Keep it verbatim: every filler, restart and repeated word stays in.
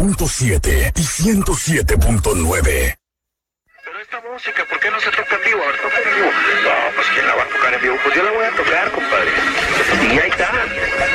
punto siete y ciento siete punto nueve. Pero esta música, ¿por qué no se toca en vivo? A ver, toca en vivo. No, pues ¿quién la va a tocar en vivo? Pues yo la voy a tocar, compadre. Y ahí está.